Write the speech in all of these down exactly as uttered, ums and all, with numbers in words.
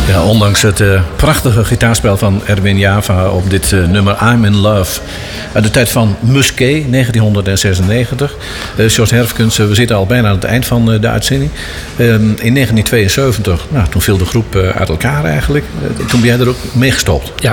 Ja, ondanks het uh, prachtige gitaarspel van Erwin Java op dit uh, nummer I'm in Love. Uit de tijd van Musquet, negentien zesennegentig. Uh, Jos Herfkens, uh, we zitten al bijna aan het eind van uh, de uitzending. Uh, in negentien tweeënzeventig, nou, toen viel de groep uh, uit elkaar eigenlijk. Uh, toen ben jij er ook mee gestopt. Ja.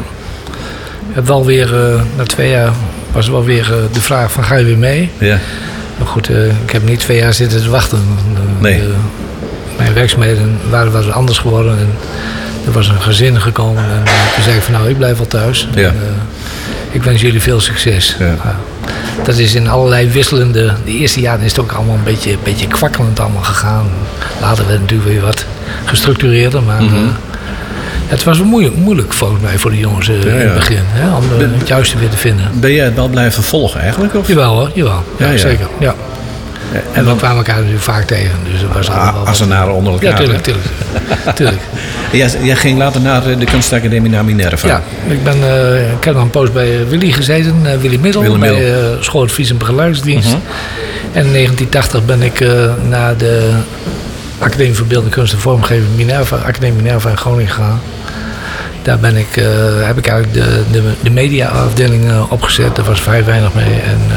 Het wel weer, uh, na twee jaar was wel weer uh, de vraag van ga je weer mee? Ja. Maar goed, uh, ik heb niet twee jaar zitten te wachten. Uh, nee. De, mijn werkzaamheden waren wat anders geworden. En er was een gezin gekomen. En uh, toen zei ik van nou, ik blijf wel thuis. Ja. En, uh, ik wens jullie veel succes. Ja. Uh, dat is in allerlei wisselende... De eerste jaren is het ook allemaal een beetje, een beetje kwakkelend allemaal gegaan. Later werd het natuurlijk weer wat gestructureerder. Maar mm-hmm. uh, het was wel moeilijk, moeilijk volgens mij voor de jongens uh, ja, ja. in het begin. Hè, om uh, het juiste weer te vinden. Ben jij het wel blijven volgen eigenlijk? Of? Jawel hoor, jawel. Ja, ja, ja. Zeker. Ja. Ja, en, en we kwamen elkaar natuurlijk vaak tegen. Dus dat was ah, wel Assenaren onder elkaar. Ja, tuurlijk. tuurlijk. tuurlijk. Jij, jij ging later naar de kunstacademie naar Minerva. Ja, ik, ben, uh, ik heb dan een poos bij Willy gezeten. Uh, Willy Middel, Willem bij uh, Schooladvies en Begeleidingsdienst. Uh-huh. En in negentien tachtig ben ik uh, naar de Academie voor Beeldende Kunst en Vormgeving Minerva, Academie Minerva in Groningen gegaan. Daar ben ik, uh, heb ik eigenlijk de, de, de mediaafdeling uh, opgezet. Daar was vrij weinig mee. En, uh,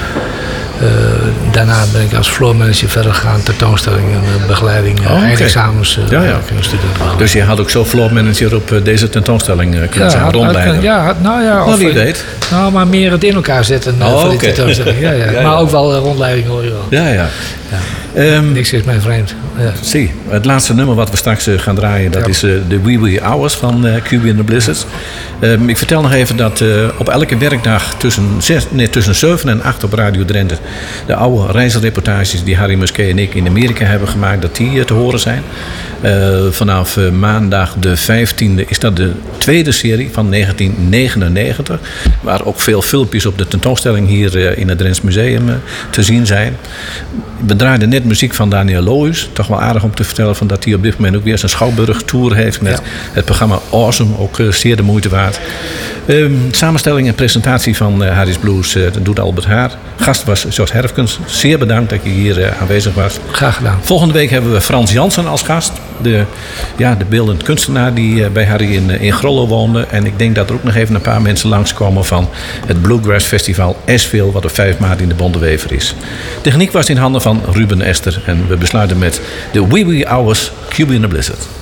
Uh, daarna ben ik als floormanager verder gegaan, tentoonstellingen, begeleiding, oh, okay. eindexamens. Uh, ja, ja. Dus je had ook zo floormanager op uh, deze tentoonstelling uh, kunnen ja, zijn, rondleiden? Ja, had, nou ja. Nou, of, wie weet. Nou, maar meer het in elkaar zetten uh, oh, voor okay. die tentoonstelling. Ja, ja. ja, ja. Maar ook wel uh, rondleiding hoor je wel. Ja, ja. ja. Um, Niks is mij vreemd. Ja. Zie, het laatste nummer wat we straks uh, gaan draaien, dat ja. is uh, de Wee Wee Hours van uh, Q B and the Blizzards. Um, ik vertel nog even dat uh, op elke werkdag tussen, zes, nee, tussen zeven en acht op Radio Drenthe de oude reizenreportages die Harry Musquet en ik in Amerika hebben gemaakt, dat die uh, te horen zijn. Uh, vanaf uh, maandag de vijftiende is dat de tweede serie van negentien negenennegentig. Waar ook veel filmpjes op de tentoonstelling hier uh, in het Drents Museum uh, te zien zijn. We draaiden net muziek van Daniel Lohuis. Toch wel aardig om te vertellen van dat hij op dit moment ook weer zijn Schouwburg-tour heeft met ja. het programma Awesome. Ook uh, zeer de moeite waard. Um, samenstelling en presentatie van uh, Harry's Blues uh, dat doet Albert Haar. Gast was Jos Herfkens. Zeer bedankt dat je hier uh, aanwezig was. Graag gedaan. Volgende week hebben we Frans Jansen als gast. De, ja, de beeldend kunstenaar die uh, bij Harry in, uh, in Grollo woonde. En ik denk dat er ook nog even een paar mensen langskomen van het Bluegrass Festival Asheville, wat op vijf maart in de Bondewever is. Techniek was in handen van Ruben Ester. En we besluiten met de Wee Wee Hours, Q B and the Blizzard.